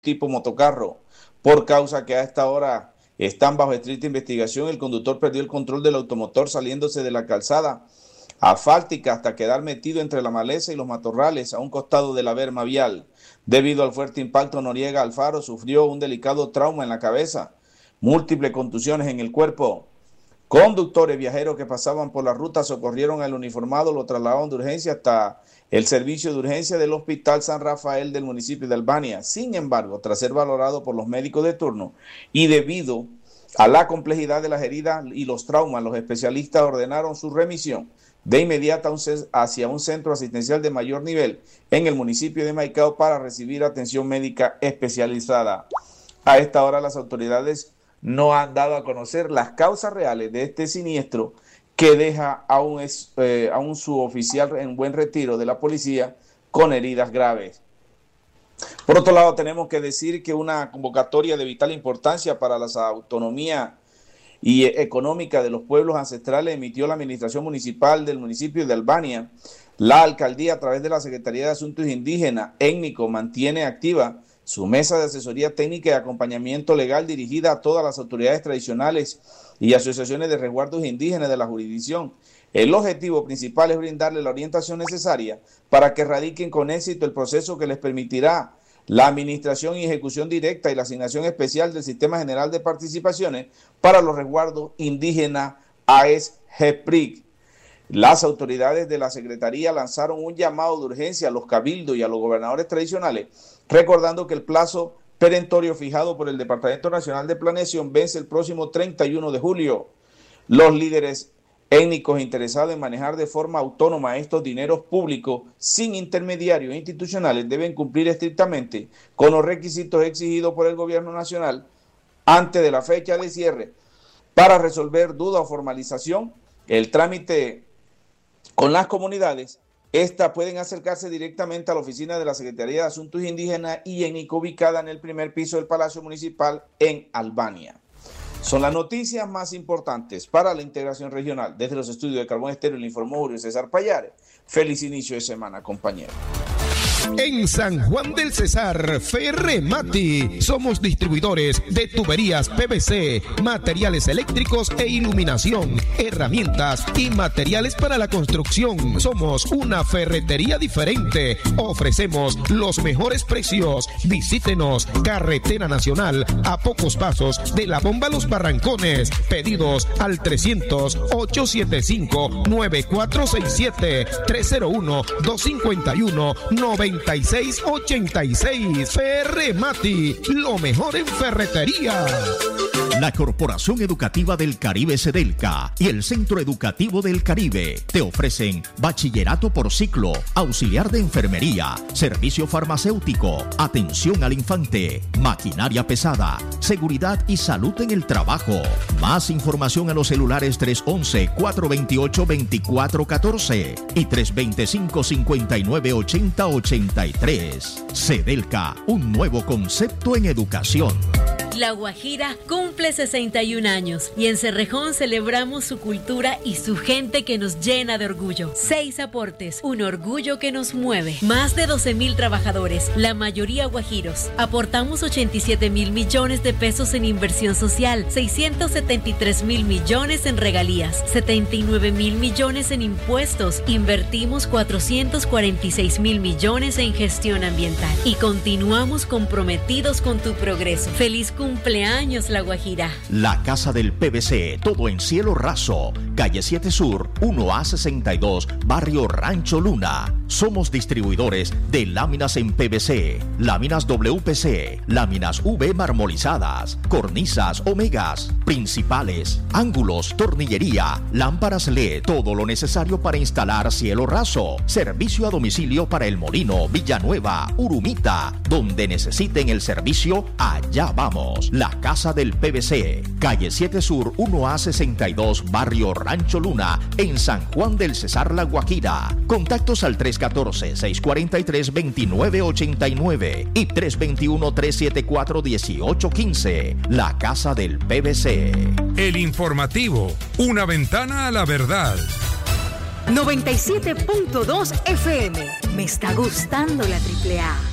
tipo motocarro, por causa que a esta hora están bajo estricta investigación. El conductor perdió el control del automotor saliéndose de la calzada asfáltica hasta quedar metido entre la maleza y los matorrales a un costado de la berma vial. Debido al fuerte impacto, Noriega Alfaro sufrió un delicado trauma en la cabeza, múltiples contusiones en el cuerpo. Conductores viajeros que pasaban por la ruta socorrieron al uniformado, lo trasladaron de urgencia hasta el servicio de urgencia del Hospital San Rafael del municipio de Albania. Sin embargo, tras ser valorado por los médicos de turno y debido a la complejidad de las heridas y los traumas, los especialistas ordenaron su remisión de inmediata hacia un centro asistencial de mayor nivel en el municipio de Maicao para recibir atención médica especializada. A esta hora las autoridades no han dado a conocer las causas reales de este siniestro que deja a un suboficial en buen retiro de la policía con heridas graves. Por otro lado, tenemos que decir que una convocatoria de vital importancia para la autonomía y económica de los pueblos ancestrales emitió la Administración Municipal del municipio de Albania. La alcaldía, a través de la Secretaría de Asuntos Indígenas, ENMICO, mantiene activa su mesa de asesoría técnica y acompañamiento legal dirigida a todas las autoridades tradicionales y asociaciones de resguardos indígenas de la jurisdicción. El objetivo principal es brindarle la orientación necesaria para que radiquen con éxito el proceso que les permitirá la administración y ejecución directa y la asignación especial del Sistema General de Participaciones para los resguardos indígenas AES-GEPRIC. Las autoridades de la Secretaría lanzaron un llamado de urgencia a los cabildos y a los gobernadores tradicionales, recordando que el plazo perentorio fijado por el Departamento Nacional de Planeación vence el próximo 31 de julio. Los líderes étnicos interesados en manejar de forma autónoma estos dineros públicos sin intermediarios institucionales deben cumplir estrictamente con los requisitos exigidos por el gobierno nacional antes de la fecha de cierre para resolver duda o formalización. El trámite con las comunidades, estas pueden acercarse directamente a la oficina de la Secretaría de Asuntos Indígenas y étnicos ubicada en el primer piso del Palacio Municipal en Albania. Son las noticias más importantes para la integración regional. Desde los estudios de Carbón Estéreo le informó Julio César Payares. Feliz inicio de semana, compañeros. En San Juan del Cesar, Ferremati. Somos distribuidores de tuberías PVC, materiales eléctricos e iluminación, herramientas y materiales para la construcción. Somos una ferretería diferente. Ofrecemos los mejores precios. Visítenos, Carretera Nacional, a pocos pasos de la bomba Los Barrancones. Pedidos al 300-875-9467, 301-251-9686. Ferremati, lo mejor en ferretería. La Corporación Educativa del Caribe Sedelca y el Centro Educativo del Caribe te ofrecen bachillerato por ciclo, auxiliar de enfermería, servicio farmacéutico, atención al infante, maquinaria pesada, seguridad y salud en el trabajo. Más información a los celulares 311-428-2414 y 325-5980-83. Sedelca, un nuevo concepto en educación. La Guajira cumple 61 años y en Cerrejón celebramos su cultura y su gente que nos llena de orgullo. 6 aportes, un orgullo que nos mueve. Más de 12,000 trabajadores, la mayoría guajiros. Aportamos 87,000 millones de pesos en inversión social, 673,000 millones en regalías, 79,000 millones en impuestos. Invertimos 446,000 millones en gestión ambiental y continuamos comprometidos con tu progreso. Feliz cumpleaños, La Guajira. La Casa del PVC, todo en cielo raso, calle 7 Sur, 1A62, barrio Rancho Luna. Somos distribuidores de láminas en PVC, láminas WPC, láminas V marmolizadas, cornisas Omegas, principales, ángulos, tornillería, lámparas LED, todo lo necesario para instalar cielo raso. Servicio a domicilio para El Molino, Villanueva, Urumita. Donde necesiten el servicio, allá vamos. La Casa del PVC, calle 7 Sur, 1A62, barrio Rancho Luna, en San Juan del Cesar, La Guajira. Contactos al 314-643-2989 y 321-374-1815. La Casa del PVC. El informativo, una ventana a la verdad. 97.2 FM. Me está gustando la AAA.